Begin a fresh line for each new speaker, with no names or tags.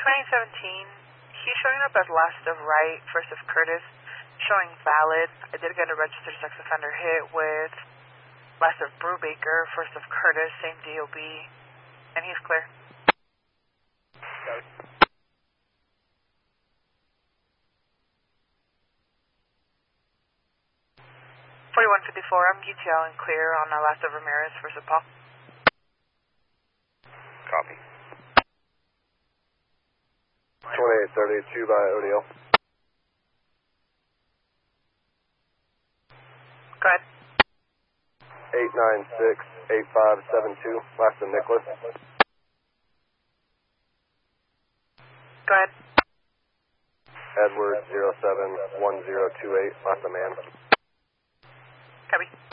2017, he's showing up as last of Wright, first of Curtis, showing valid. I did get a registered sex offender hit with last of Brubaker, first of Curtis, same DOB, and he's clear. 4154, I'm UTL and clear on last of Ramirez, first of Paul.
Copy. 2832 by ODL.
Go ahead.
8968572, last of Nicholas.
Go ahead.
Edward 071028, last of Man.
Copy.